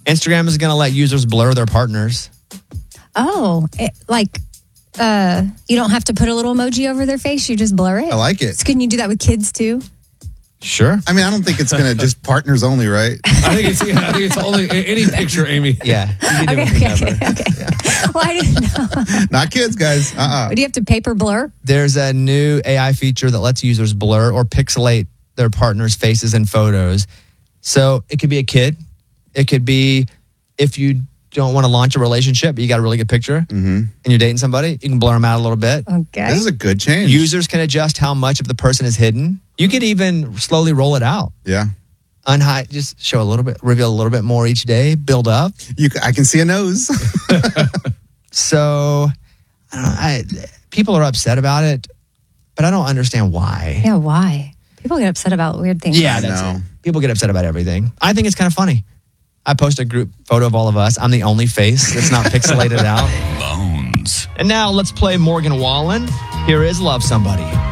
Instagram is going to let users blur their partners. Oh, you don't have to put a little emoji over their face. You just blur it. I like it. So can you do that with kids too? Sure. I mean, I don't think it's going to just partners only, right? I think it's only any picture, Amy. Yeah. Okay. Well, I didn't know. Not kids, guys. Do you have to paper blur? There's a new AI feature that lets users blur or pixelate their partner's faces in photos. So it could be a kid. It could be if you don't want to launch a relationship, but you got a really good picture and you're dating somebody, you can blur them out a little bit. Okay. This is a good change. Users can adjust how much of the person is hidden. You could even slowly roll it out. Yeah. Unhide, just show a little bit, reveal a little bit more each day, build up. I can see a nose. So people are upset about it, but I don't understand why. Yeah, why? People get upset about weird things. Yeah, that's know. it. People get upset about everything. I think it's kind of funny. I post a group photo of all of us. I'm the only face that's not pixelated out. Bones. And now let's play Morgan Wallen. Here is Love Somebody.